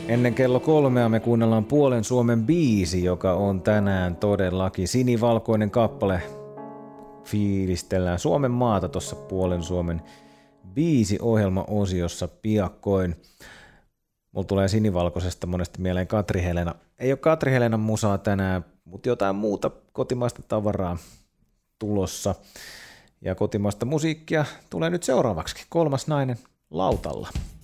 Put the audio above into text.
Ennen kello 3 me kuunnellaan Puolen Suomen biisi, joka on tänään todellakin sinivalkoinen kappale. Fiilistellään Suomen maata tuossa Puolen Suomen biisi-ohjelma-osiossa piakkoin. Mulla tulee sinivalkoisesta monesti mieleen Katri Helena. Ei ole Katri Helenan musaa tänään, mutta jotain muuta kotimaista tavaraa tulossa. Ja kotimaista musiikkia tulee nyt seuraavaksi. Kolmas nainen lautalla.